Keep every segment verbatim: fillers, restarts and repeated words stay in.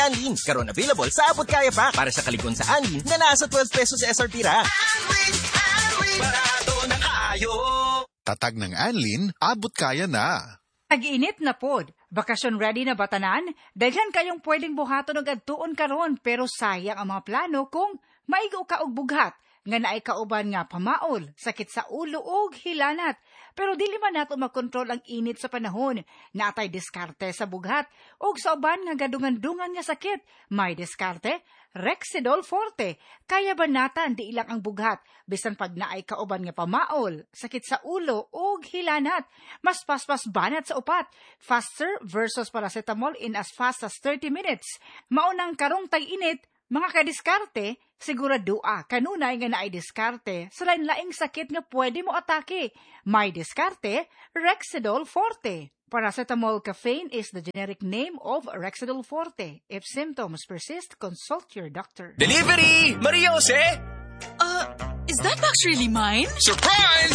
Anlin, karon available sa abot kaya pa para sa kaligon sa Anlin na nasa twelve pesos S R P ra. Anlin, Anlin, barato na kayo. Tatag ng Anlin, abot kaya na. Tag-init na pod. Bakasyon ready na batanan? Daghan kayong pwedeng buhaton og adtuon karon pero sayang ang mga plano kung maigo ka og bughat nga naay kauban nga pamaol, sakit sa ulo ug hilanat. Pero dili man nato makontrol ang init sa panahon. Natay diskarte sa bughat ug sa uban nga gadungan-dungan nga sakit. May diskarte, Rexidol Forte. Kaya banatan di ilang ang bughat bisan pag naay kauban nga pamaol, sakit sa ulo ug hilanat. Mas paspas banat sa upat. Faster versus paracetamol in as fast as thirty minutes. Maunang karong tag-init, mga kadiskarte, siguradua kanunay nga naay diskarte sa lain-laing sakit nga pwede mo atake. May diskarte, Rexidol Forte. Paracetamol caffeine is the generic name of Rexidol Forte. If symptoms persist, consult your doctor. Delivery! Maria Jose! Uh, is that box really mine? Surprise!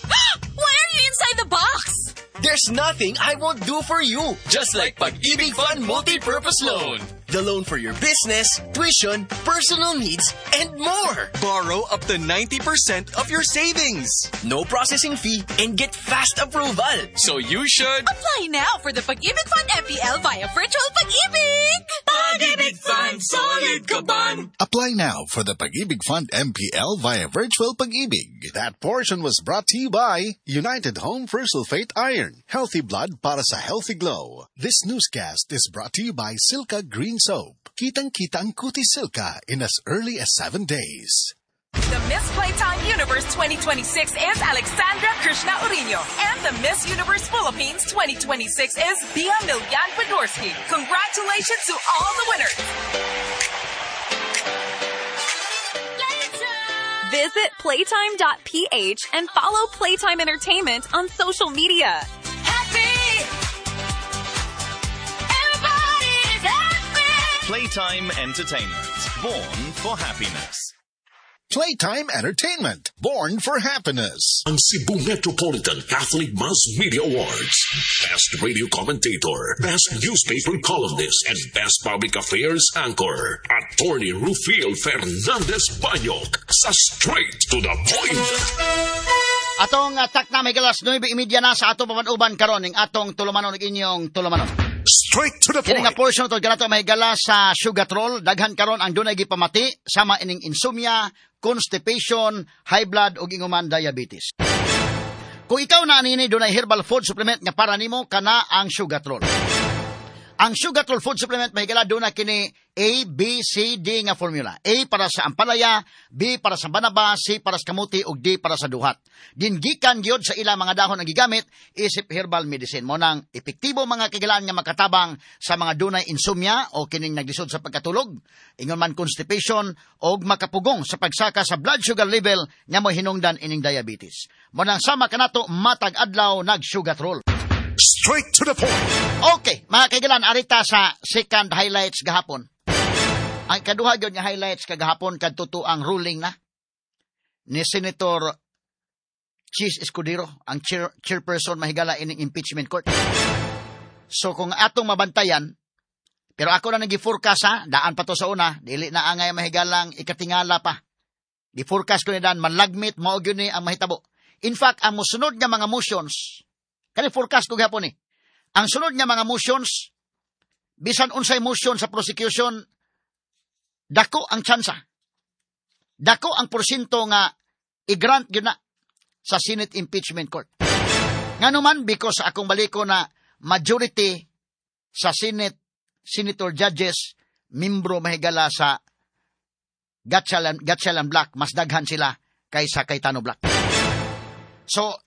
Why are you inside the box? There's nothing I won't do for you. Just like Pag-ibig Fund Multi-Purpose Loan. The loan for your business, tuition, personal needs, and more. Borrow up to ninety percent of your savings. No processing fee and get fast approval. So you should... Apply now for the Pag-ibig Fund M P L via Virtual Pag-ibig! Pag-ibig Fund, solid kaban. Apply now for the Pag-ibig Fund M P L via Virtual Pag-ibig. That portion was brought to you by United Home for Sulfate Iron. Healthy blood para sa healthy glow. This newscast is brought to you by Silka Green Soap. Kitang-kita ang Kuti Silka in as early as seven days. The Miss Playtime Universe twenty twenty-six is Alexandra Krishna Urino. And the Miss Universe Philippines twenty twenty-six is Bia Milyan Podorski. Congratulations to all the winners. Visit playtime dot p h and follow Playtime Entertainment on social media. Playtime Entertainment, born for happiness. Playtime Entertainment, born for happiness. Ang Cebu Metropolitan Catholic Mass Media Awards. Best Radio Commentator, Best Newspaper Columnist, and Best Public Affairs Anchor. Attorney Rufil Fernandez Banyok sa Straight to the Point. Atong atak na may galas nueve imidya na sa ato pamanuban karon ning atong tulumanon ug inyong tulumanon. Straight to the point. Kini nga portion to ganato may galas sa Sugatrol, daghan karon ang dunay gipamati sama ining insomnia, constipation, high blood ug inguman diabetes. Kung ikaw na anini dunay herbal food supplement nga para nimo kana ang Sugatrol. Ang Sugatrol food supplement may gala dunay kini A, B, C, D nga formula. A para sa ampalaya, B para sa banaba, C para sa kamuti, ug D para sa duhat. Dingikan gyud sa ilang mga dahon ang gigamit, isip herbal medicine. Mo nang epektibo mga kagalaan nga makatabang sa mga dunay insomnia o kining naglisod sa pagkatulog, ingon man constipation, og makapugong sa pagsaka sa blood sugar level nga mo hinungdan ining diabetes. Mo nang sama kanato matag adlaw nag Sugatrol. Straight to the point. Okay, mga kaigalan, arita sa second highlights gahapon. Ang kaduha gyud nga highlights kagahapon kadto ang ruling na ni Senator Chis Escudero, ang chair, chairperson mahigala ining impeachment court. So kung atong mabantayan, pero ako na nagi-forecast ha, daan pa to sa una, dili na angay mahigalang ikatingala pa. Di-forecast ko ni dan manlagmit mao gyud ni ang mahitabo. In fact, ang mosunod nga mga motions kani forecast ko gapon ni. Ang sunod nga mga motions, bisan unsay motion sa prosecution, dako ang tsansa. Dako ang porsyento nga i-grant yun na sa Senate Impeachment Court. Nga naman, because akong baliko na majority sa Senate, Senator Judges, membro mahigala sa Gatchalan, Gatchalan Black, mas daghan sila kaysa kay Tano Black. So,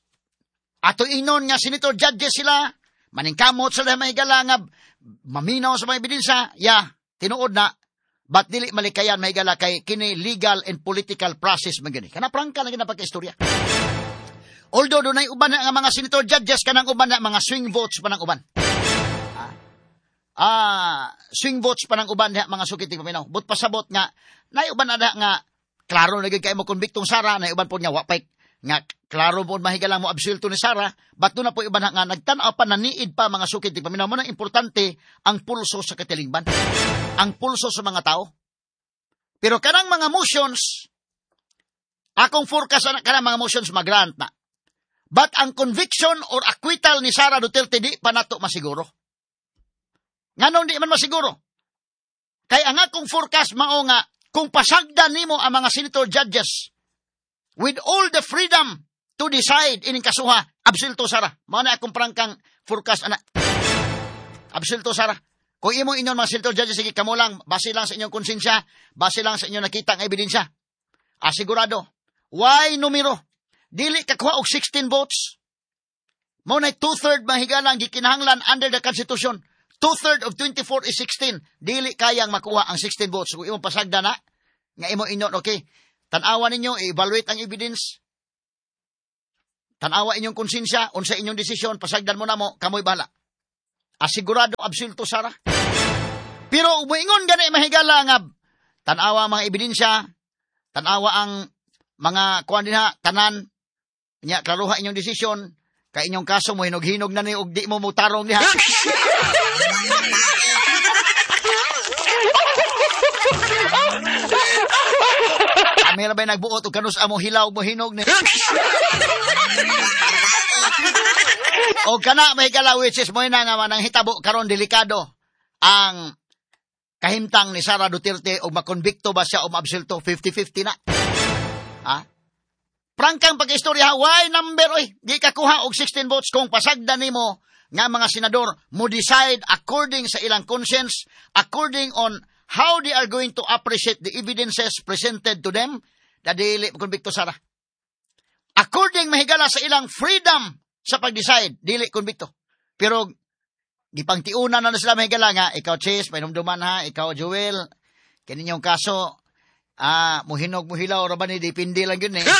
ato inon nga Senator Judges sila, maningkamot sila mahigala nga maminaw sa mga ebidensya, ya, tinuod na, but dili malikayan mahigala kay kini legal and political process magani. Kana prangka lang na pagka-istorya. Although dunay uban na nga mga Senator Judges kanang uban na mga swing votes pa nang uban. Ah, ah swing votes pa nang uban na mga sukiti paminaw. But pasabot nga, nay uban na nga, klaro na kay mo konbiktong sara, nay uban po nga wapay nga klaro po mahigala mo absulto ni Sarah, but doon na po iba na nga, nagtanaw pa, naniid pa mga sukid, di paminaw mo na importante, ang pulso sa katilingban. Ang pulso sa mga tao. Pero kanang mga motions, akong forecast na kanang mga motions mag-grant na. But ang conviction or acquittal ni Sara Duterte, di pa nato masiguro. Nga nung di man masiguro. Kaya ang akong forecast mao nga, kung pasagdan nimo ang mga senator judges, with all the freedom to decide ining kasuha, absulto Sara. Mao na akong prangkang forecast ana. Absulto Sara. Kung imo inyon mga senator judges, sige kamo lang, base lang sa inyong konsensya, base lang sa inyong nakita ng ebidensya. Asigurado. Why numero? Dili kakuha og sixteen votes. Mao na two-third mahigalang gikinahanglan under the Constitution. Two-third of twenty-four is sixteen. Dili kayang makuha ang sixteen votes. Kung imo pasagda na, nga imo inyon, okay, tanawa ninyo, i-evaluate ang evidence, tanawa inyong konsensya, unsa inyong desisyon, pasagdan mo na mo, kamoy bahala. Asigurado absulto Sara. Pero umuingon gani mahigala nga, tanawa mga ebidensya, tanawa ang mga kuan dinha, tanan, nya klaruha inyong desisyon, kay inyong kaso mo hinog-hinog na ni, ug di mo mutarong niha. Kami na ba'y nagbuot o kanus amo hilaw mo hinog ni. O kana may kala which is mo na nga manang hitabo karon delikado ang kahimtang ni Sara Duterte o makonbikto ba siya o maabsulto fifty-fifty na. Ha? Prangkang pag-istorya, why number oy? Di ka kuha og sixteen votes kung pasagdan nimo nga mga senador mo decide according sa ilang conscience, according on how they are going to appreciate the evidences presented to them, na dili konbikto Sara. According mahigala sa ilang freedom sa pag-decide, dili konbikto. Pero gipangtiunan na, na sila mahigala nga, ikaw Chase, painumduman ha, ikaw Joel, kaninyong kaso, ah, muhinog muhilaw, raban ni dipindi lang yun eh.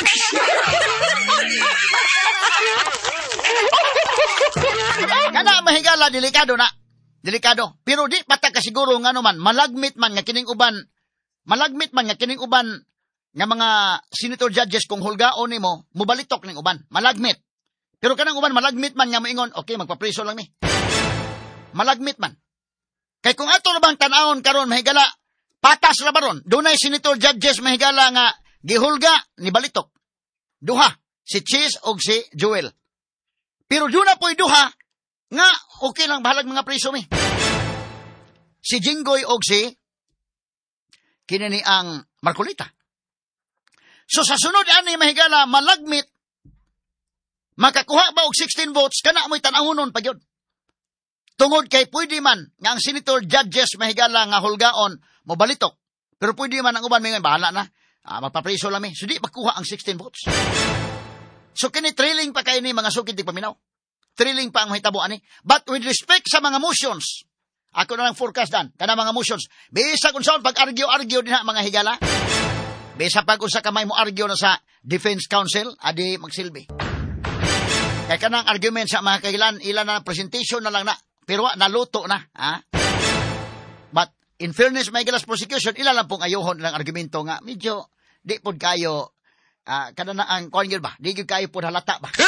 Kana mahigala, delikado na. Delikado. Pero di patag kasiguro nga naman, malagmit man nga kining uban, malagmit man nga kining uban nga mga senator judges kung hulgaon nimo, mubalitok ning uban. Malagmit. Pero kanang uban, malagmit man nga moingon, okay, magpapriso lang ni. Malagmit man. Kay kung ato na bang tanawon karon mahigala, patas ra baron. Dunay senator judges mahigala nga gihulga ni balitok. Duha, si Cheese og si Joel. Pero doon na po'y duha, nga, okay lang, bahalag mga preso mi. Si Jinggoy og si kinini ang Marcolita. So sa sunod ani mahigala, malagmit, makakuha ba og sixteen votes, kana mo'y tanahonon pa yun. Tungod kay pwede man, nga ang senator judges mahigala nga hulgaon, mobalitok. Pero pwede man ang uban may bahala na, ah, magpapreso lang mi. So di makuha ang sixteen votes. So kini trailing pa kayo ni mga sukid di paminaw. Thrilling pa ang mahitabo ani. But with respect sa mga motions, ako na lang forecast dan, kana mga motions, bisa kung saan pag-argue-argue din ha, mga higala. Bisa pag kung sa kamay mo argue na sa Defense Council, adi magsilbi. Kaya kanang argument sa mga kahilan, ilan na presentation na lang na, pero naluto na. Ha? But in fairness, may galas prosecution, ilan lang pong ayohon ng argumento nga, medyo, di po kayo, Ah, uh, kada na ang kuan gyud ba? Di gyud kayo pud halata ba?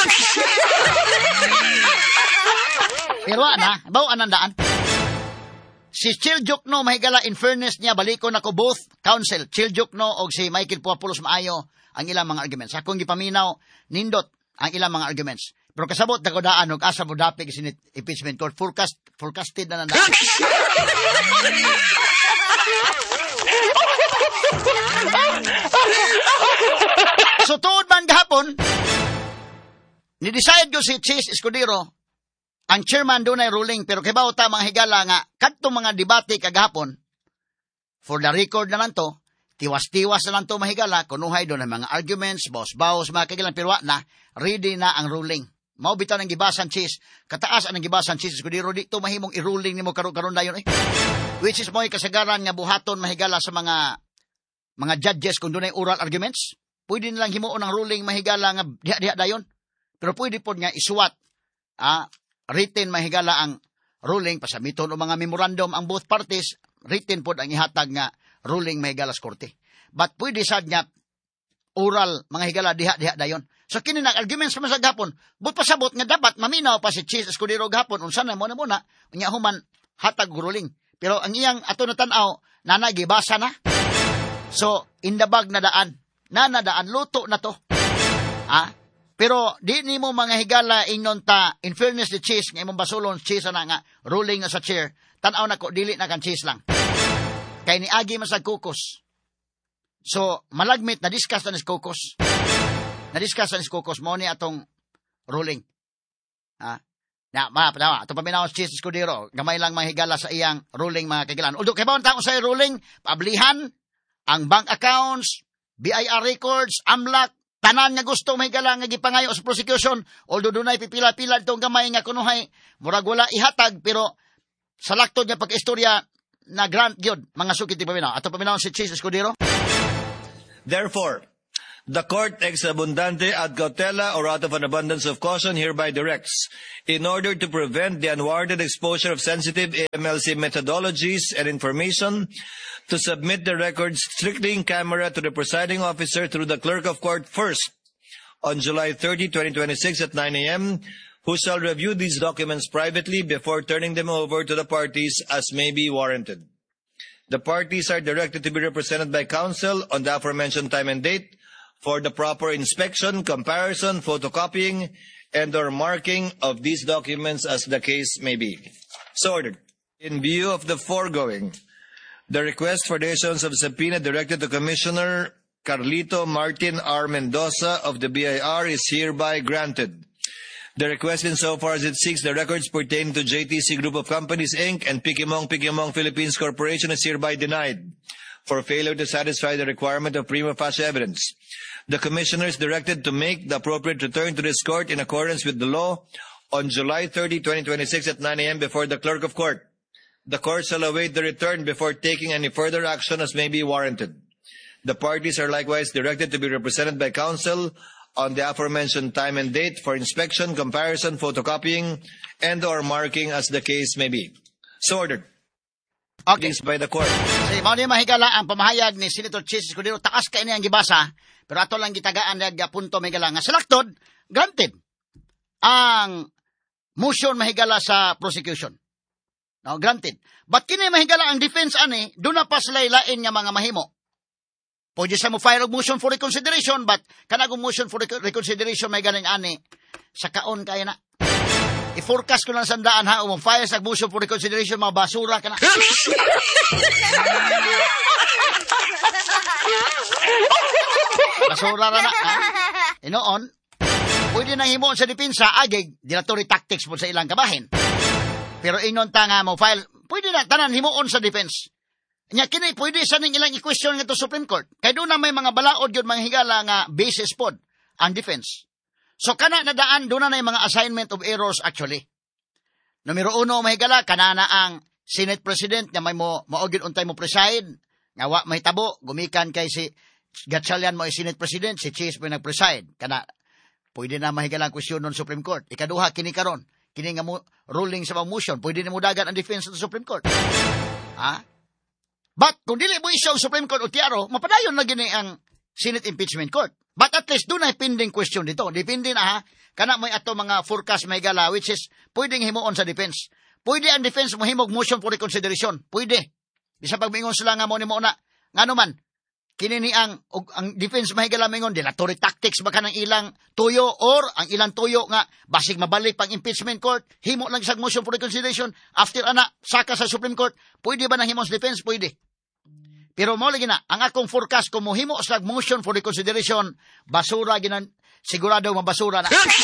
Pero ana, baw anandaan. Si Chiljukno mahigala in fairness niya balikon ako both counsel, Chiljukno og si Michael Puapulos maayo ang ilang mga arguments. Akong gipaminaw nindot ang ilang mga arguments. Pero kasabot dagodaan og asa mo dapig si impeachment court forecast forecasted na nandaan. So, tuod man gahapon, ni-decide ko si Chase Escudero, ang chairman doon ay ruling, pero kibaw ta mga higala nga, kadtong mga debate kagahapon, for the record na lang to, tiwas-tiwas na lang to mahigala, kunuhay doon ang mga arguments, bawas-bawas, mga kagilang, pero na, ready na ang ruling. Mao bitaw ng gibasan Chase, kataas ang gibasan Chase Escudero, dito mahimong i-ruling ni mo karon-karon dayon eh. Which is mo'y kasagaran nga buhaton mahigala sa mga mga judges kung doon ay oral arguments. Pwede nilang himuon ang ruling mahigala nga diha-diha dayon. Pero pwede po nga isuwat, ah, written mahigala ang ruling, pasamiton o mga memorandum ang both parties, written po ang ihatag nga ruling mahigala sa korte. But pwede sad nga oral mga higala diha-diha dayon. So kini nag arguments pa sa gapon. But pasabot nga dapat maminaw pa si Cheese Escudero gapon unsa na mo na muna unya human hatag ruling. Pero ang iyang ato na tan-aw nana gibasa na. So in the bag na daan. Nana daan luto na to. Ah, pero di nimo mga higala ingnon ta in fairness the Cheese nga imong basulon Cheese na nga ruling na sa chair. Tan-aw na ko dili na kan Cheese lang. Kay ni agi masag kukos. So malagmit na discuss na ni kukos. Na-discuss ang Skokos mo ni atong ruling. Ha? Na, ma, ma, ito paminaw si Jesus Escudero, gamay lang mahigala sa iyang ruling mga kagilan. Although, kaya ba ang taong sa ruling, pablihan, ang bank accounts, B I R records, amlak, tanan nga gusto mahigala nga gipangayo sa prosecution, although dunay pipila-pila itong gamay nga kunuhay, murag wala ihatag, pero sa laktod nga pag-istorya na grant yun, mga sukit ni paminaw. Ito paminaw si Jesus Escudero. Therefore, the court ex abundante ad cautela or out of an abundance of caution hereby directs, in order to prevent the unwarranted exposure of sensitive A M L C methodologies and information, to submit the records strictly in camera to the presiding officer through the clerk of court first on July thirtieth, twenty twenty-six at nine a.m., who shall review these documents privately before turning them over to the parties as may be warranted. The parties are directed to be represented by counsel on the aforementioned time and date, for the proper inspection, comparison, photocopying, and or marking of these documents as the case may be. So ordered. In view of the foregoing, the request for the issuance of subpoena directed to Commissioner Carlito Martin R. Mendoza of the B I R is hereby granted. The request insofar as it seeks the records pertaining to J T C Group of Companies, Incorporated and Pikimong Pikimong Philippines Corporation is hereby denied for failure to satisfy the requirement of prima facie evidence. The Commissioner is directed to make the appropriate return to this court in accordance with the law on July thirtieth, twenty twenty-six at nine a.m. before the clerk of court. The court shall await the return before taking any further action as may be warranted. The parties are likewise directed to be represented by counsel on the aforementioned time and date for inspection, comparison, photocopying, and or marking as the case may be. So ordered. Okay. By the court. Sige, mao ni mahigala ang pamahayag ni Senator Cheese Escudero. Taas ka ini ang gibasa, pero ato lang gitagaan nag punto mahigala nga salaktod, granted ang motion mahigala sa prosecution. No, granted. But kini mahigala ang defense ani, do na pa sila lain nga mga mahimo. Pwede sa mo file og motion for reconsideration, but kanang motion for reconsideration may galing ani sa kaon kaya na. I-forecast ko lang sandaan ha, umong file sa motion for reconsideration, mga basura ka na. Basura na na. Ha? Inoon, pwede nang himuon sa depensa, agig, dilatory tactics po sa ilang kabahin. Pero inon ta nga mo file, pwede na, tanan himuon sa defense. Nya kini, pwede sa ning ilang i-question nga to Supreme Court. Kaya doon na may mga balaod yun, mga higala nga basis pod, ang defense. So, kana na daan, doon na yung mga assignment of errors actually. Numero uno, mahigala, kana na ang Senate President na may mo, maugin untay mo preside, nga wa may tabo, gumikan kay si Gatchalian mo ay Senate President, si Cheese mo nag-preside. Kana, pwede na mahigala ang question ng Supreme Court. Ikaduha, kini karon, kini nga mo, ruling sa mga motion, pwede na mo dagan ang defense ng Supreme Court. Ha? But, kung dili mo isyaw Supreme Court o tiaro, mapadayon na gini ang Senate Impeachment Court. But at least doon ay pending question dito. Depende na ha. Kana may ato mga forecast may gala which is pwedeng himuon sa defense. Pwede ang defense mo himog motion for reconsideration. Pwede. Bisa pagmingon sila nga mo ni mo na. Ngano man, kini ni ang, ang defense mahigala mingon, dilatory tactics baka ng ilang tuyo or ang ilang tuyo nga basig mabalik pang impeachment court, himo lang sa motion for reconsideration. After ana, saka sa Supreme Court, pwede ba nang himong sa defense? Pwede. Pero mo lagi na, ang akong forecast kung mohimo sa motion for reconsideration, basura ginan, sigurado mabasura na.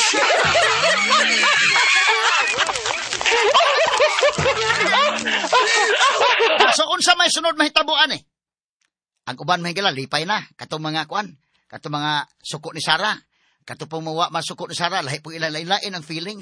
So unsa may sunod mahitabuan eh. Ang uban mahigala lipay na katong mga kuan, katong mga suko ni Sara, katong pumuwa masuko ni Sara, lahi po ilalailain ang feeling.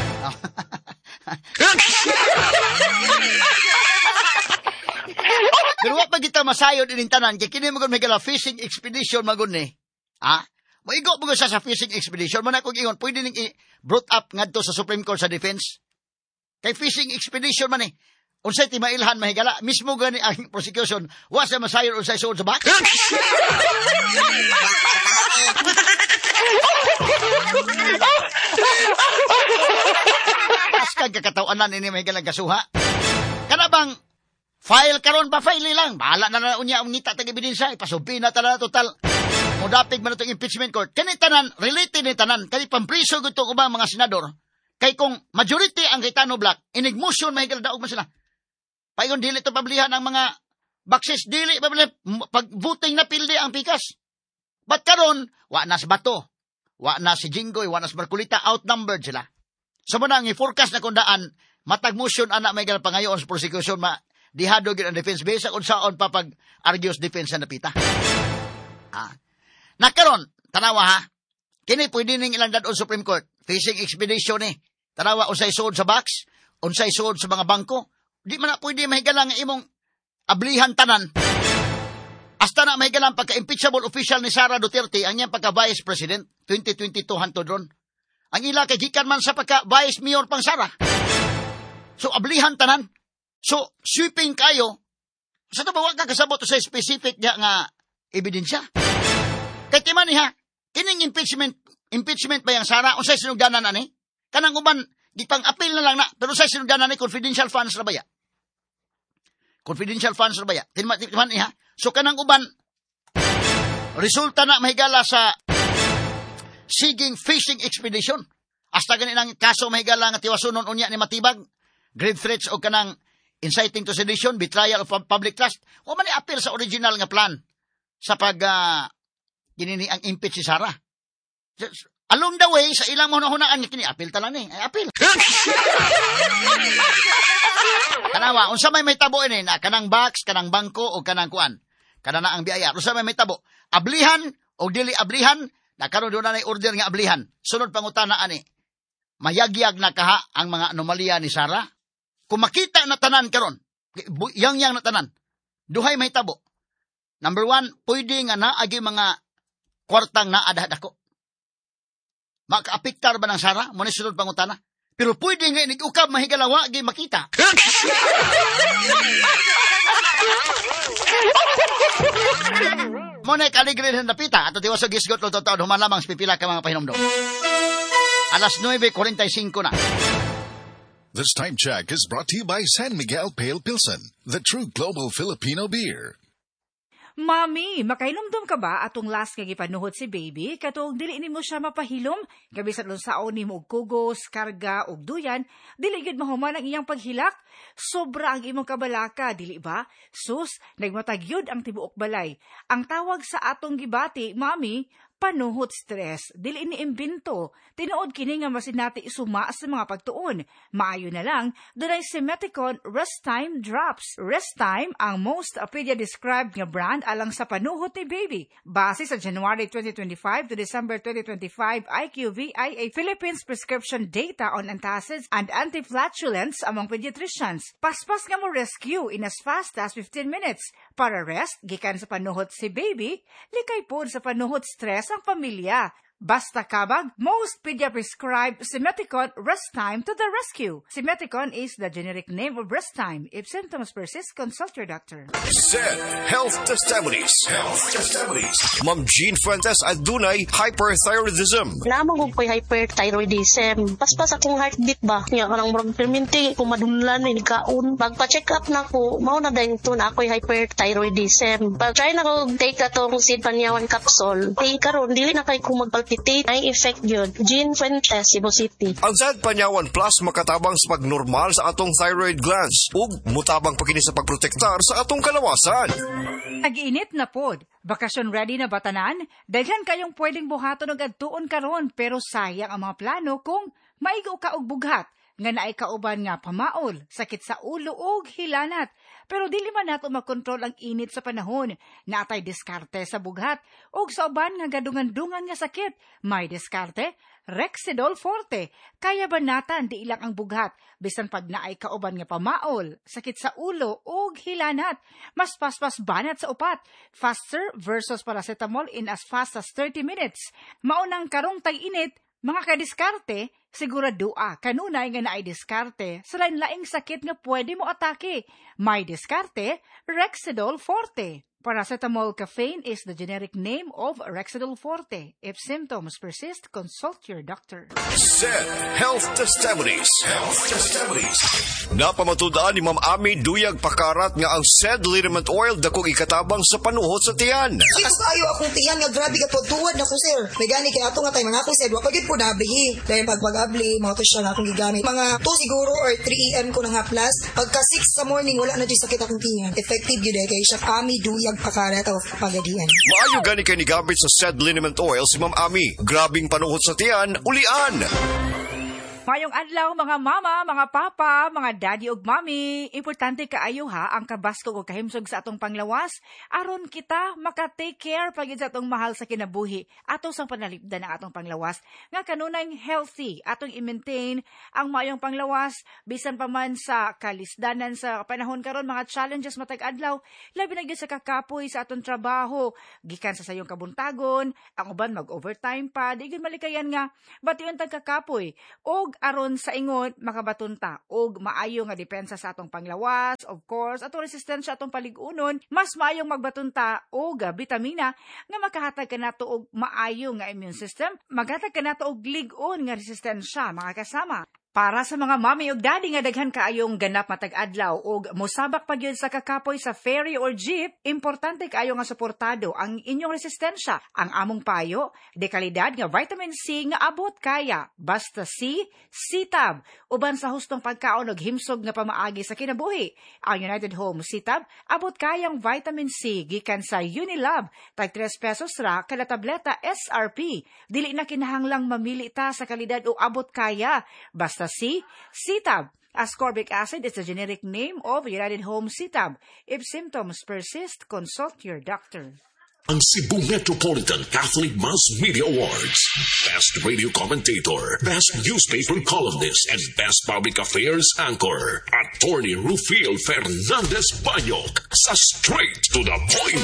Pero wa pa kita masayod ining tanan kay kini magud mahigala fishing expedition magud ni. Ha? Maigo mo sa sa fishing expedition man ako ingon pwede ning i-brought up ngadto sa Supreme Court sa defense. Kay fishing expedition man eh. Unsay ti mailhan mahigala mismo gani ang prosecution wa sa masayod unsay suod sa back. Mas kag kakatawanan ini may galang kasuha. Kana bang file karon ba file lang? Bahala na na unya ang ngita tag ebidensya, ipasubpi na tanan total. Mudapig man itong impeachment court. Kani tanan related ni tanan kay pampriso gud to ubang mga senador. Kay kung majority ang Cayetano Black, inig motion mahigal daog man sila. Payon dili to pablihan ang mga baksis, dili pabli pag voting na pildi ang pikas. But karon wa na si Bato, wa na si Jinggoy, wa na si Marcolita, outnumbered sila. So mo na ang i-forecast na kundaan, matag motion ana mahigal pangayoon sa prosecution ma dihado gid ang defense base kung saon pa pag argues defense na napita. Ah. Nakaron, tanawa ha. Kini pwede ning ilang dadon Supreme Court. Fishing expedition ni. Eh. Tanawa unsay suod sa box, unsay suod sa mga bangko. Di man na pwede mahigalang imong ablihan tanan. Hasta na mahigalang pagka-impeachable official ni Sara Duterte ang iyang pagka-vice president twenty twenty-two hantod ron. Ang ila kay gikan man sa pagka-vice mayor pang Sara. So ablihan tanan. So sweeping kayo. Sa to ba ka kasabot sa specific nga, nga ebidensya? Kay timan niya, kining impeachment, impeachment ba yung Sara? Unsay sinugdanan ani? Kanang uban, gipang-appeal na lang na, pero unsay sinugdanan ni confidential funds na baya? Confidential funds na baya? Timan, timan niya. So kanang uban, resulta na mahigala sa seeking fishing expedition. Hasta ganin ang kaso mahigala nga tiwasunon unya ni matibag, grave threats o kanang inciting to sedition, betrayal of public trust. O man i-appeal sa original nga plan sa pag... Uh, Ginini ang impeach si Sara. Along the way, sa ilang hunahunaan, kini apil talang ni. Ay, apil. Kanawa, unsa may may tabo ini, na kanang box, kanang bangko, o kanang kuan. Kana na ang biyaya. Unsa may may tabo. Ablihan, o dili ablihan, na karon doon na order nga ablihan. Sunod pangutana ani. Mayagyag na kaha ang mga anomalya ni Sara. Kung makita na tanan karon, yang-yang na tanan, duhay may tabo. Number one, pwede nga na agi mga kwartang na adah dako. Maka-apiktar ba ng Sara? Muna sunod pangutana. Pero pwede nga inig-ukab mahigalawa gi makita. Muna kaligrin na napita at tiwas sa gisgot lo totoo human lamang sa pipila ka mga pahinomdom. Alas nine forty-five na. This time check is brought to you by San Miguel Pale Pilsen, the true global Filipino beer. Mami, makailumdum ka ba atong last nga gipanuhot si baby? Katong dili nimo siya mapahilom, gabi sa lunsaon nimo og kugos, karga og duyan, dili gid mahuman ang iyang paghilak. Sobra ang imong kabalaka, dili ba? Sus, nagmatagyod ang tibuok balay. Ang tawag sa atong gibati, Mami, panuhot stress. Dili ni imbento. Tinuod kini nga masinati isuma sa mga pagtuon. Maayo na lang, dunay Simeticon Rest Time Drops. Rest Time ang most pedia-described nga brand alang sa panuhot ni baby. Base sa January twenty twenty-five to December twenty twenty-five I Q V I A Philippines prescription data on antacids and antiflatulence among pediatricians. Paspas nga mo rescue in as fast as fifteen minutes. Para rest, gikan sa panuhot si baby, likay pod sa panuhot stress ang pamilya. Basta kabag, most pedia-prescribed Simeticon Rest Time to the rescue. Simeticon is the generic name of Rest Time. If symptoms persist, consult your doctor. Z Health Testimonies. Health Testimonies. Ma'am Jean Fuentes adunay hyperthyroidism. Namang kong ko'y hyperthyroidism. Paspas akong heartbeat ba? Nga kanang murag perminti kung madunlan ni kaon. Magpa-check up na ko, mao na dahil ito na ako'y hyperthyroidism. Pag-try na ko take atong Sid Panyawan capsule. Di karon dili na kay kung magpal ay effect yun. Jean Fuentes, Cebu City. Ang Z Panyawan Plus makatabang sa pagnormal sa atong thyroid glands ug mutabang pagkini sa pagprotektar sa atong kalawasan. Nag-init na pod. Bakasyon ready na batanan? Daghan kayong pwedeng buhaton og adtuon karon pero sayang ang mga plano kung maigo ka og bughat nga naay kauban nga pamaol, sakit sa ulo ug hilanat. Pero dili man nato makontrol ang init sa panahon. Natay diskarte sa bughat ug sa uban nga gadungan-dungan nga sakit. May diskarte, Rexidol Forte. Kaya banatan di ilang ang bughat bisan pag naay kauban nga pamaol, sakit sa ulo ug hilanat. Mas paspas banat sa upat. Faster versus paracetamol in as fast as thirty minutes. Maunang karong tag-init, mga kadiskarte, siguradua kanunay nga naay diskarte sa lain-laing sakit nga pwede mo atake. May diskarte, Rexidol Forte. Paracetamol caffeine is the generic name of Rexidol Forte. If symptoms persist, consult your doctor. S E D Health Testimonies. Health Testimonies. Napamatudaan ni Ma'am Ami Duyag Pakarat nga ang S E D liniment oil dakong ikatabang sa panuhot sa tiyan. Mas ayo akong tiyan nga grabe ka tuwad na ko sir. May gani kay ato nga tay mga ako S E D wa pagid po nabihi. Dahil pag pag-abli, mga to siya na akong gigamit. Mga two siguro or three a m ko na nga plus. Pagka six sa morning wala na di sakit akong tiyan. Effective yun eh kay siya Ami Duyag Pakarat of Pagadian. Maayo gani kay ni gamit sa S E D liniment oil si Ma'am Ami. Grabing panuhot sa tiyan, ulian. Mayong adlaw mga mama, mga papa, mga daddy ug mami, importante kaayo ha ang kabaskog o kahimsog sa atong panglawas aron kita maka-take care pagid sa atong mahal sa kinabuhi ato sang panalipdan ang atong panglawas nga kanunay healthy atong i-maintain ang mayong panglawas bisan pa man sa kalisdanan sa panahon karon mga challenges matag adlaw labi na gyud sa kakapoy sa atong trabaho gikan sa sayong kabuntagon ang uban mag-overtime pa di gyud malikayan nga bation tag kakapoy og aron sa ingon makabatunta og maayo nga depensa sa atong panglawas, of course, atong resistensya atong paligunon, mas maayong magbatunta og bitamina nga makahatag kanato og maayo nga immune system, maghatag kanato og lig-on nga resistensya mga kasama. Para sa mga mami ug daddy nga daghan kaayong ganap matag adlaw ug mosabak pa gyud sa kakapoy sa ferry or jeep, importante kaayo nga suportado ang inyong resistensya. Ang among payo, dekalidad nga vitamin C nga abot kaya, basta C, C-Tab, uban sa hustong pagkaon ug himsog nga pamaagi sa kinabuhi. Ang United Home C-Tab abot kayang vitamin C gikan sa Unilab, tag three pesos ra kada tableta S R P. Dili na kinahanglang mamili ta sa kalidad o abot kaya, basta C, C-Tab. Ascorbic acid is the generic name of United Home C-Tab. If symptoms persist, consult your doctor. Ang Cebu Metropolitan Catholic Mass Media Awards. Best Radio Commentator, Best Newspaper Columnist, and Best Public Affairs Anchor. Attorney Rufil Fernandez Banyok sa Straight to the Point.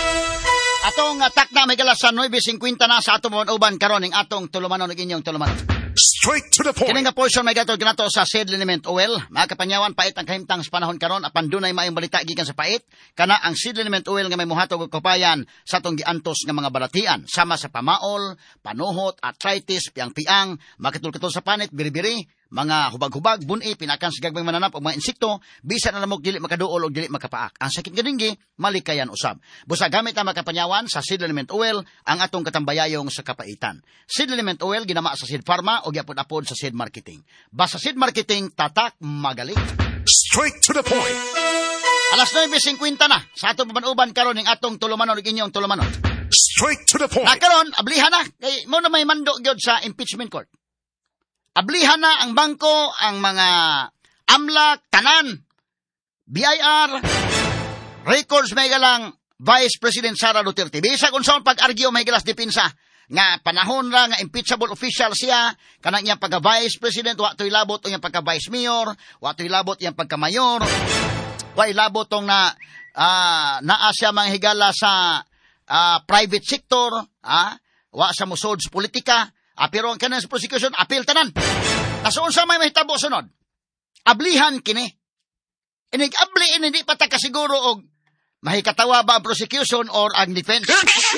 Atong atak na may galas sa nine fifty na sa atong uban karon ning atong tulumanon ug inyong tulumanon. Straight to the point. Kini nga portion may gatod ganato sa S E D liniment oil. Mga kapanyawan pait ang kahimtang sa panahon karon apan dunay maayong balita gikan sa pait kana ang S E D liniment oil nga may muhatag og kapayan sa atong giantos nga mga balatian sama sa pamaol, panuhot, arthritis, piang-piang, makitulkaton sa panit, biri-biri, mga hubag-hubag, buni, pinakan sa gagbang mananap o mga insekto, bisan na lamok dili makaduol o dili makapaak. Ang sakit ganinggi, malikayan usab. Busa gamit ang makapanyawan sa S E D liniment oil ang atong katambayayong sa kapaitan. S E D liniment oil ginama sa S E D Pharma o gyapon-apod sa S E D Marketing. Basta S E D Marketing, tatak, magaling. Straight to the point. Alas nine fifty na sa atong pabanuban karon ning atong tulumanon ug inyong tulumanon. Straight to the point. Na karon, ablihan na. Kay mo na may mando gyud sa impeachment court. Ablihan na ang bangko, ang mga amlak, tanan, B I R, records may galang Vice President Sara Duterte. Bisa kung saan pag-argue may galas dipinsa nga panahon ra nga impeachable official siya, kanang iyang pagka-Vice President, wa to'y labot o iyang pagka-Vice Mayor, wa to'y labot iyang pagka-Mayor, wa labot tong na uh, naa siya mga higala sa uh, private sector, ah, wa sa musod sa politika, ah, pero ang kanang prosecution, appeal tanan. Tasoon sa may mahitabo sunod. Ablihan kini. Inig-abli, hindi pa ta kasiguro og mahikatawa ba ang prosecution or ang defense?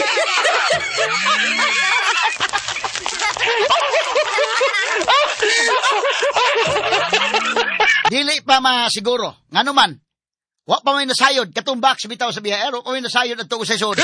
Dili pa masiguro. Nga naman, wa pa may nasayod, katumbak sa bitaw sa biyahero, pa may nasayod at tuko sa isod.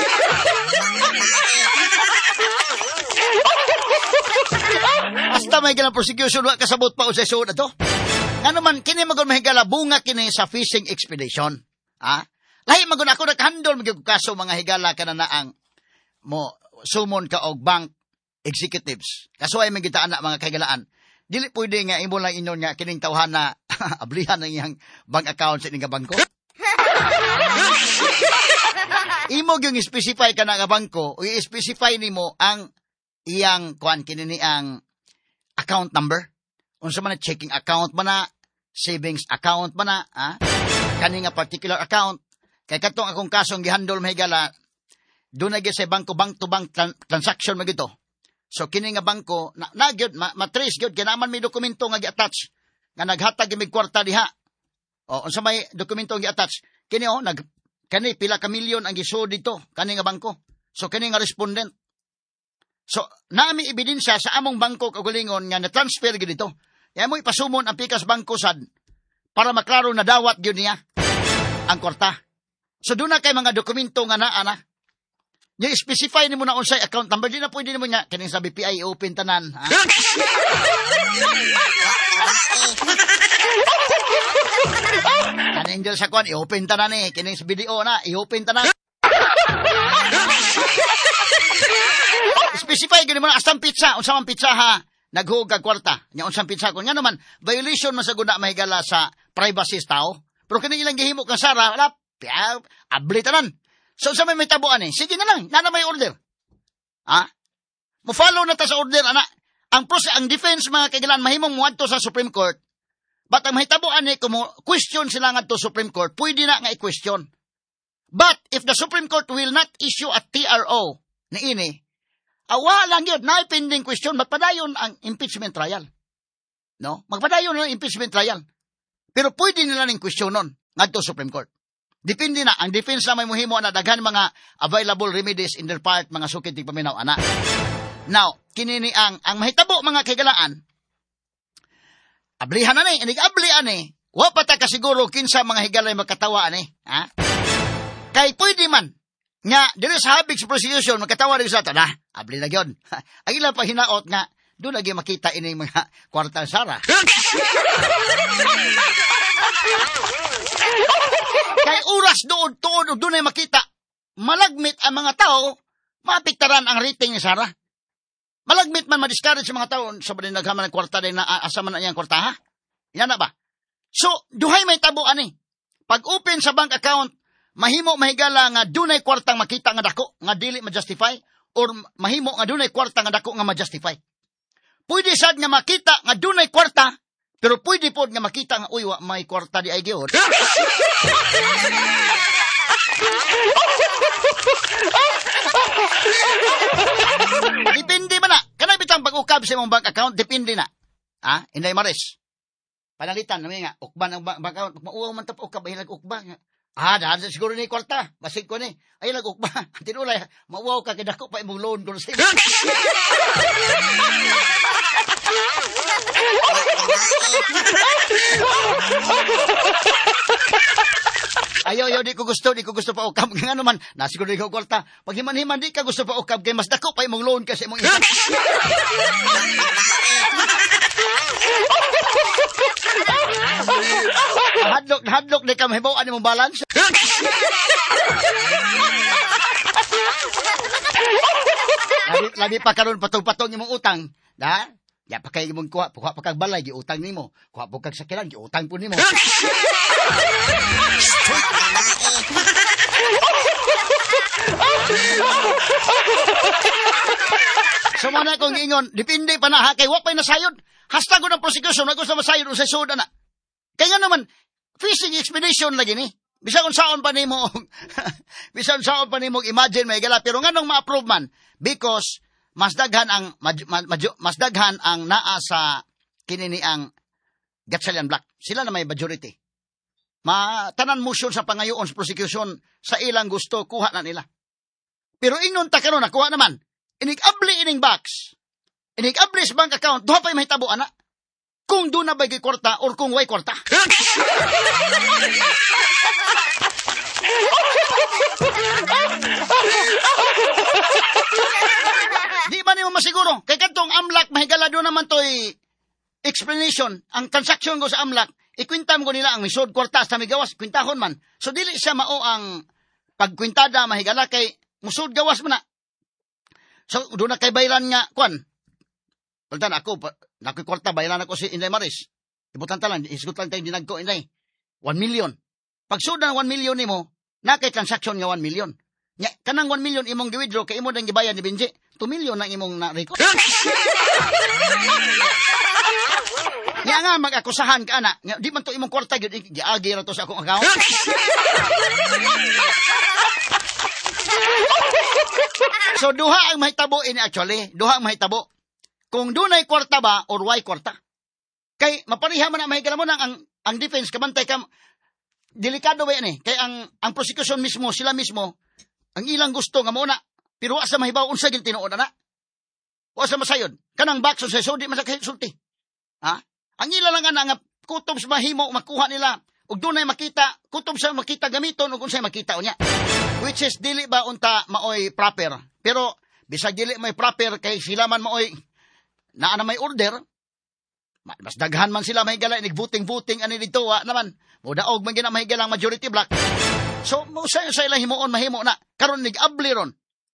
Basta may ganang prosecution, wa kasabot pa o sa isod na to. Nga naman, kini magun mahigala, bunga kini sa fishing expedition. Ha? Lahi magun ako naghandol, magiging kaso mga higala ka na na ang mo, sumon ka og bank executives. Kaso ay magitaan na mga kagalaan. Dili pwede nga imo lang inyon nga kining tawhan na ablihan ng iyang bank account sa ining bangko. Imo gyung specify ka na nga bangko, o i-specify nimo ang iyang kuan kini ni ang account number. Unsa man checking account man na, savings account man na, ha? Kani nga particular account. Kay katong akong kasong gihandol mahigala, doon na sa bangko bank to bank tran- transaction magito. So kini nga bangko na, na gyud ma, matrace gyud kay naman may dokumento nga gi-attach nga naghatag mig kwarta diha. O unsa may dokumento nga gi-attach? Kini oh nag kani pila ka milyon ang giso dito, kani nga bangko. So kani nga respondent. So naami ebidensya sa among bangko kaugalingon nga na-transfer gyud dito. Kaya mo ipasumon ang pikas bangko sad para maklaro na dawat gyud niya ang kwarta. So doon na kay mga dokumento nga naa na. Yung specify ni mo na unsay account number, di na pwede mo nga, kining sa B P I, i-open tanan. Ha? Kaning dyan sa kwan, i-open tanan eh. Kining sa video na, i-open tanan. Specify, gini mo na, astang pizza, unsang pizza ha, naghug kag kwarta. Nya unsang pizza ko. Nga naman, violation man sa guna mahigala sa privacy tao. Pero kining ilang gihimo kang Sara, wala, piya, abli tanan. So sa may may tabuan eh, sige na lang, nana may order. Ha? Mo-follow na ta sa order, ana. Ang pros, ang defense mga kailan, mahimong muadto sa Supreme Court. But ang may tabuan eh, kung question sila nga to Supreme Court, pwede na nga i-question. But if the Supreme Court will not issue a T R O ni ini, awa lang yun, na pending question, magpadayon ang impeachment trial. No? Magpadayon ang impeachment trial. Pero pwede nila ng question nun, nga to Supreme Court. Depende na. Ang defense na may muhimo na daghan mga available remedies in their part, mga sukit di paminaw, ana. Now, kinini ang, ang mahitabo mga kagalaan, ablihan na ni, inig ablihan ni, wapata ka siguro kinsa mga higalay magkatawa ni, ha? Kay pwede man, nga, dili sa habig sa prosecution, magkatawa rin sa ito, na, abli na yun. Ang ilang pa hinaot nga, doon lagi makita ini mga kwarta Sara. Kay oras doon, tuod, doon ay makita, malagmit ang mga tao, maapektaran ang rating ni Sara. Malagmit man madiscourage sa mga tao, sa ba din naghaman ng kwarta din na asa man na iyang kwarta, ha? Yan na ba? So, duhay may tabuan eh. Pag open sa bank account, mahimo mahigala nga dunay kwartang makita nga dako, nga dili ma-justify, or mahimo nga dunay kwarta nga dako nga ma-justify. Pwede sad nga makita nga dunay kwarta, pero pwede po nga makita nga, uy, may kwarta di ay gyud. Depende man na. Kanay bitang pag-ukab sa imong bank account, depende na. Ha? Inday maris. Panalitan namin nga, ukban ang bank account. Mauwaw man tap ukab, ay nag-ukba. Ah, dahil sa siguro ni kwarta. Basig ko ni. Ay nag-ukba. Tinulay, mauwaw ka, kidako pa imong loan ko sa iyo. Ayaw, ayaw, di ko gusto, di ko gusto pa ukab. Nga naman, nasiguro di ko kwarta. Pag himan-himan, di ka gusto pa ukab, kaya mas dako pa imong loan kasi imong isa. Hadlok, hadlok, di ka mahibawaan imong balance. labi, labi pa karon patong-patong imong utang. Da? Ya pa kay imong kuha, kuha pa kag balay, giutang nimo. Kuha po kag sakiran, giutang po nimo. So mo na kong ingon, depende pa na ha, kay wapay nasayod. Hashtag ko ng prosecution, wag ko sa masayod o sa soda na. Kaya naman, fishing expedition lagi ni. Bisa kung saan pa nimo, bisa kung saan pa nimo imagine may gala, pero nga nung ma-approve man, because mas daghan ang, mas daghan ang naa sa kinini ang Gatchalian Black. Sila na may majority. Matanan motion sa pangayoon sa prosecution sa ilang gusto, kuha na nila. Pero ingon ta karon nakuha naman. Inig-abli ining box. Inig-abli sa bank account, duha pa yung mahitabo, ana. Kung doon na ba'y kwarta or kung way kwarta. Di ba niyo masiguro? Kay kantong Amlak, mahigala doon naman to'y explanation. Ang transaction ko sa Amlak, ikwintam ko nila ang misod kwarta sa may gawas, kwintahon man. So dili siya mao ang pagkwintada mahigala kay musod gawas mo na. So doon na kay baylan nga, kwan. Paltan ako, nakoy kwarta, baylan ako si Inday Maris. Ibutan talan, isgot lang tayong dinag ko, Inday. One million. Pag suda ng one million ni mo, na kay transaction nga one million. Nya, kanang one million imong gi-withdraw, kay imo nang gibayan ni Benji, two million na imong na-record. Nya nga, mag-akusahan ka na. Nya, di man to imong kwarta, giagi ra to sa akong account. So, duha ang mahitabo ini actually. Duha ang mahitabo. Kung dunay kwarta ba or why kwarta. Kay, mapariha man na mahigala mo na ang, ang defense, kabantay ka, delikado ba yan eh. Kaya ang, ang prosecution mismo, sila mismo, ang ilang gusto nga muna, pero wa sa mahibaw, unsa gil tinuod na. Wa sa masayod. Kanang bakso sa so, di masakay sulti. Ha? Ang ilang lang nga, kutob sa mahimo, makuha nila, ug doon ay makita, kutob sa makita gamiton, ug unsay makita niya. Which is, dili ba unta maoy proper. Pero, bisag dili may proper, kay sila man maoy, naa na may order, mas daghan man sila mahigala, nag-voting-voting, ano dito, wa naman, mudaog man gina mahigalang majority black. So, sa sa ilang himuon, mahimo na, karon nag-abli ron.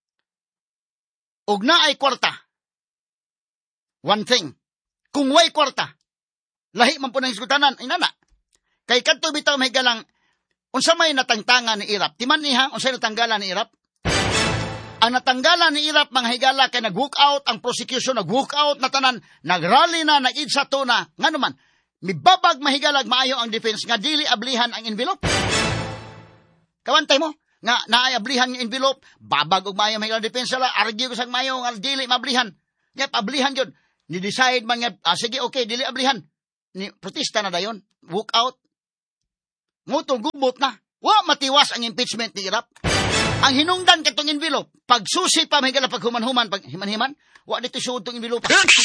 Ug na ay kwarta. One thing, kung way kwarta, lahi man po ng iskutanan, ay nana. Kay kadto bitaw mahigalang, unsa may natangtangan ni Irap, timan niha, unsa natanggalan ni Irap? Ang natanggalan ni Irap, mga higala, kay nag-walk out, ang prosecution nag-walk out na tanan, nag-rally na, nag-idsa to na, nga naman, mibabag mahigalag maayo ang defense, nga dili ablihan ang envelope. Kawantay mo, nga naay ablihan ang envelope, babag og maayo mahigalang defense, la, argue ko sang maayo, nga dili mablihan. Nga, ablihan yun. Ni-decide man nga, ah, sige, okay, dili ablihan. Ni, protesta na dayon, walk out. Ngutong gubot na, wa matiwas ang impeachment ni Irap. Ang hinungdan katong envelope, pag susi pa mahigala pag human-human, pag himan-himan, wa dito suod tong envelope.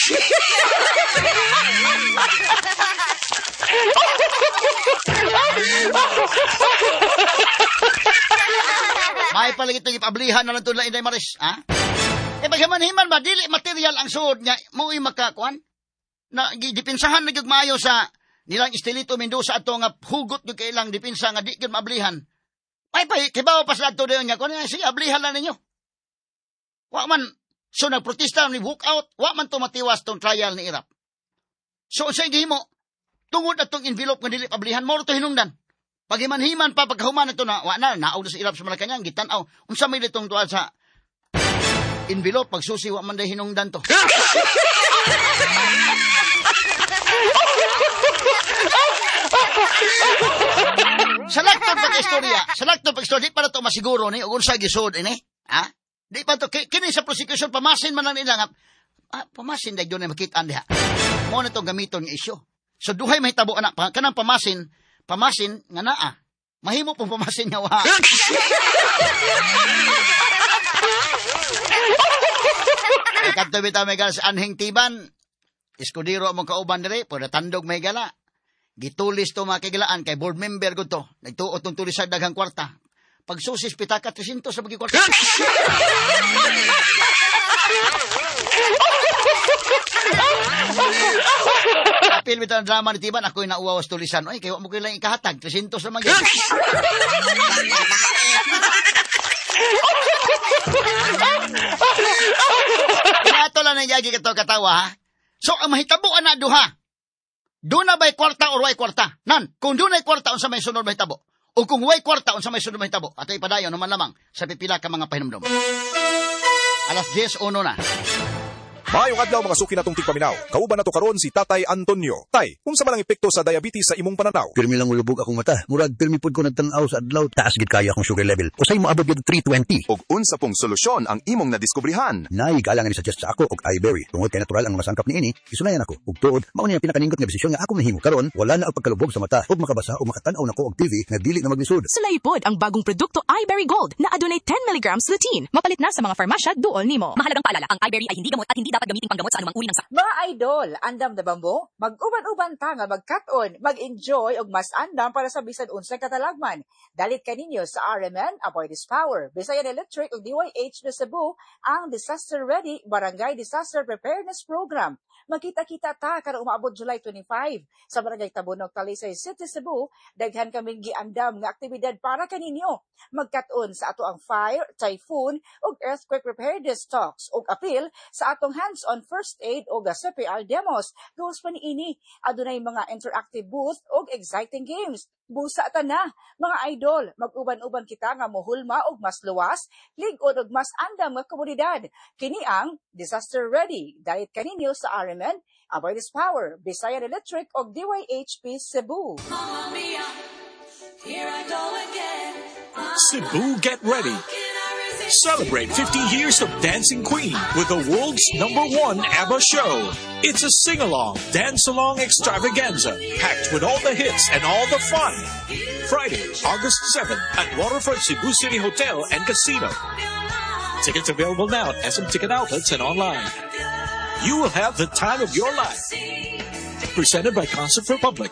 May palagi itong ipablihan na lang tulad Inday Maris, ha? E pag himan-himan ba, dili material ang suod niya, mauwi makakuan? Na dipinsahan na yung maayo sa nilang Estelito Mendoza ato nga hugot yung kailang dipinsa nga di yun maablihan. Ay pa, kibaw pa sa ato dayon nga, kung sige, ablihan lang ninyo. Wa man, so nagprotesta, ni walk out, wa man tumatiwas tong trial ni Irap. So sa gihimo, tungod atong envelope nga dili ablihan, mo to hinungdan. Pag himan-himan pa, pagkahuman ito na, wa na, naog na sa Irap sa Malacanang, gitanaw, unsa may ditong tuwa sa envelope, pag susi, wa man day hinungdan to. Sa laktod pag-istorya, sa laktod pag-istorya, di pa na ito masiguro ni, ugun sa gisod, ini. Ha? Di pa ito, kini sa prosecution, pamasin man lang nila nga, ah, pamasin dahil doon ay makitaan diha. Mo na ito gamiton ng isyo. So, duhay mahitabo, anak, kanang pamasin, pamasin, nga naa. Mahimo pong pamasin nga, wa. Ay, kanto bitaw may gala sa anhing tiban, Eskudero mong kauban dire, pwede tandog may gala. Gitulis to mga kigilaan, kay board member ko to. Nagtuot ng tulis sa daghang kwarta. Pag susis, pitaka, trisintos sa bagi kwarta. Apil bitaw ang drama ni Tiban, ako'y nauwawas tulisan. Ay, kayo mo kailang ikahatag, trisintos sa mga. Kaya ito lang ang yagi kato katawa, ha? So, ang mahitabo na duha. Doon na ba'y kwarta o way kwarta? Nan, kung doon ay kwarta, unsa may sunod mahitabo. O kung way kwarta, unsa may sunod mahitabo. At ay padayon naman lamang sa pipila ka mga pahinumdum. Alas diyes uno na. Maayong adlaw mga suki natong tigpaminaw. Kauban nato karon si Tatay Antonio. Tay, unsa man ang epekto sa diabetes sa imong pananaw? Pirmi lang ulubog akong mata. Murag pirmi pud ko nagtan-aw sa adlaw. Taas gid kaya akong sugar level. Usay moabot gid three twenty. Og unsa pong solusyon ang imong nadiskubrihan? Nay galang ni suggest sa ako og iBerry. Tungod kay natural ang masangkap niini, gisunayan ako. Ug tuod, mao ni ang pinakaningkot nga desisyon nga ako nahimo. Karon wala na ang pagkalubog sa mata ug makabasa ug makatan-aw nako og T V nga dili na maglisod. Sulaipod ang bagong produkto iBerry Gold na adunay ten milligrams lutein. Mapalit na sa mga farmasya duol nimo. Mahalagang paalala, ang iBerry ay hindi gamot at hindi dapat gamitin panggamot sa anumang uri ng sakit. Mga idol, andam na ba mo? Mag-uban-uban ta nga mag-cut-on, mag-enjoy og mas andam para sa bisan unsang katalagman. Dalit kaninyo sa R M N, Avoid This Power, Bisayan Electric ug D Y H na Cebu, ang Disaster Ready Barangay Disaster Preparedness Program. Magkita-kita ta karong umaabot July twenty-five sa Barangay Tabunog, Talisay City, Cebu. Daghan kaming giandam nga aktibidad para kaninyo. Mag-cut-on sa ato ang fire, typhoon ug earthquake preparedness talks ug appeal sa atong hands-on first aid o C P R demos. Goals pa niini, adunay mga interactive booth o exciting games. Busa ta na, mga idol, mag-uban-uban kita nga mohulma og mas luwas, lig-on og mas andam nga komunidad. Kini ang Disaster Ready. Dahil kaninyo sa R M N, Avoid This Power, Bisayan Electric og D Y H P Cebu. Mamma mia, here I go again. Cebu, get ready. Celebrate fifty years of Dancing Queen with the world's number one ABBA show. It's a sing-along, dance-along extravaganza, packed with all the hits and all the fun. Friday, August seventh at Waterfront Cebu City Hotel and Casino. Tickets available now at S M Ticket Outlets and online. You will have the time of your life. Presented by Concert Republic.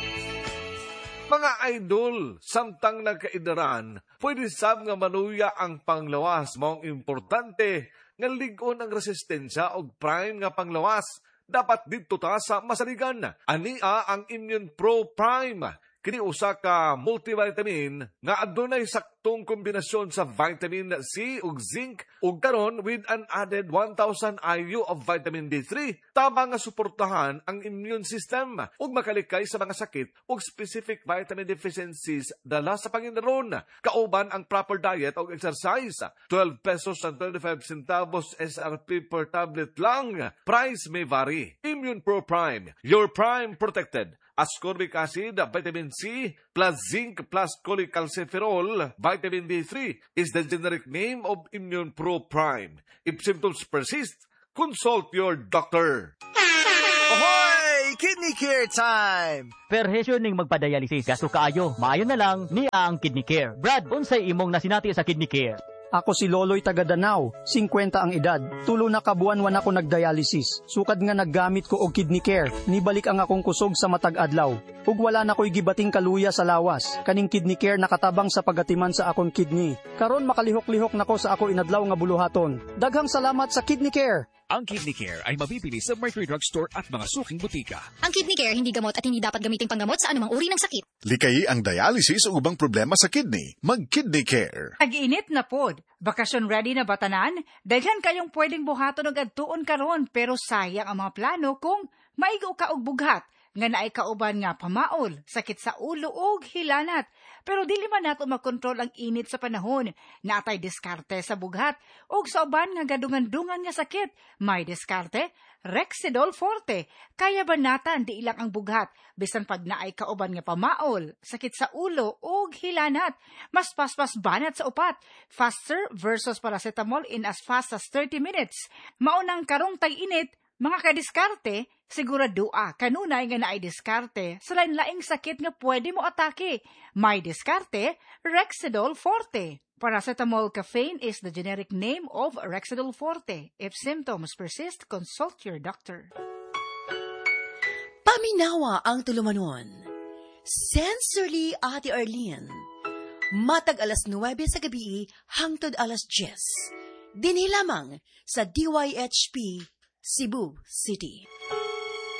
Mga idol, samtang nagkaidaran, pwede sab nga manuya ang panglawas. Maong importante nga ligon ang resistensya og prime nga panglawas. Dapat dito ta sa masaligan. Ania ang Immune Pro Prime. Kini usa ka multivitamin nga adunay saktong kombinasyon sa vitamin C ug zinc ug karon with an added one thousand I U of vitamin D three tama nga suportahan ang immune system ug makalikay sa mga sakit ug specific vitamin deficiencies dala sa Panginoon. Kauban ang proper diet ug exercise. twelve pesos and twenty-five centavos S R P per tablet lang. Price may vary. Immune Pro Prime, your prime protected. Ascorbic acid, vitamin C, plus zinc, plus cholecalciferol, vitamin D three is the generic name of Immune Pro Prime. If symptoms persist, consult your doctor. Ahoy! Kidney Care time! Perhesyo ning magpadialysis. Gasto kaayo. Maayo na lang niya ang Kidney Care. Brad, unsay imong nasinati sa Kidney Care? Ako si Loloy taga Danau, fifty ang edad. Tulo na kabuan-wan ako nagdialysis. Sukad nga naggamit ko og Kidney Care. Nibalik ang akong kusog sa matag adlaw. Ug wala na ko'y gibating kaluya sa lawas. Kaning Kidney Care nakatabang sa pagatiman sa akong kidney. Karon makalihok-lihok nako sa ako inadlaw nga buluhaton. Daghang salamat sa Kidney Care. Ang Kidney Care ay mabibili sa Mercury Drugstore at mga suking butika. Ang Kidney Care hindi gamot at hindi dapat gamiting panggamot sa anumang uri ng sakit. Likayi ang dialysis o ubang problema sa kidney. Mag-Kidney Care. Ag-init na pod. Bakasyon ready na batanan? Daghan kayong pwedeng buhaton og adtuon karon pero sayang ang mga plano kung maigo ka og bughat nga naay kauban nga pamaol, sakit sa ulo ug hilanat. Pero dili man nato makontrol ang init sa panahon. Natay diskarte sa bughat ug sa uban nga gadungan-dungan nga sakit. May diskarte, Rexidol Forte. Kaya banatan di ilang ang bughat bisan pag naay kauban nga pamaol, sakit sa ulo ug hilanat. Mas paspas banat sa upat. Faster versus paracetamol in as fast as thirty minutes. Maunang karong tag-init, mga kadiskarte, siguradua kanunay nga naay diskarte sa lain-laing sakit nga pwede mo atake. May diskarte, Rexidol Forte. Paracetamol caffeine is the generic name of Rexidol Forte. If symptoms persist, consult your doctor. Paminawa ang tulumanon. Sensorily, Ate Arlene. Matag alas nuwebe sa gabi hangtod alas diyes. Dinhi lamang sa D Y H P Cebu City.